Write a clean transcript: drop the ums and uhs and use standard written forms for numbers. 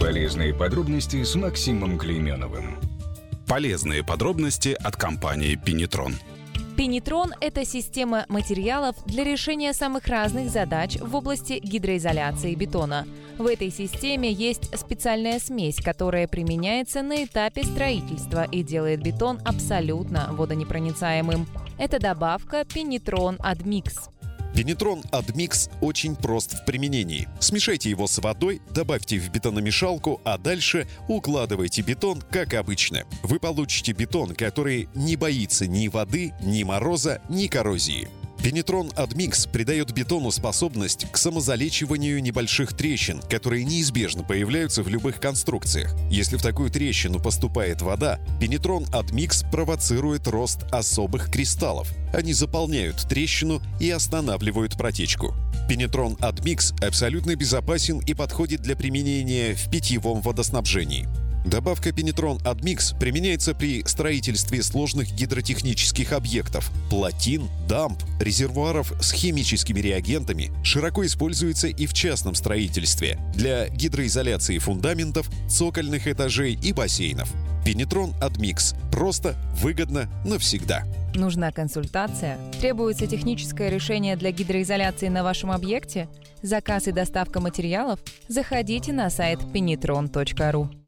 Полезные подробности с Максимом Клейменовым. Полезные подробности от компании «Пенетрон». Пенетрон – это система материалов для решения самых разных задач в области гидроизоляции бетона. В этой системе есть специальная смесь, которая применяется на этапе строительства и делает бетон абсолютно водонепроницаемым. Это добавка Пенетрон Адмикс. Пенетрон Адмикс очень прост в применении. Смешайте его с водой, добавьте в бетономешалку, а дальше укладывайте бетон, как обычно. Вы получите бетон, который не боится ни воды, ни мороза, ни коррозии. Пенетрон Адмикс придает бетону способность к самозалечиванию небольших трещин, которые неизбежно появляются в любых конструкциях. Если в такую трещину поступает вода, Пенетрон Адмикс провоцирует рост особых кристаллов. Они заполняют трещину и останавливают протечку. Пенетрон Адмикс абсолютно безопасен и подходит для применения в питьевом водоснабжении. Добавка Пенетрон Адмикс применяется при строительстве сложных гидротехнических объектов – плотин, дамб, резервуаров с химическими реагентами, широко используется и в частном строительстве для гидроизоляции фундаментов, цокольных этажей и бассейнов. Пенетрон Адмикс – просто, выгодно, навсегда. Нужна консультация? Требуется техническое решение для гидроизоляции на вашем объекте? Заказ и доставка материалов? Заходите на сайт penetron.ru.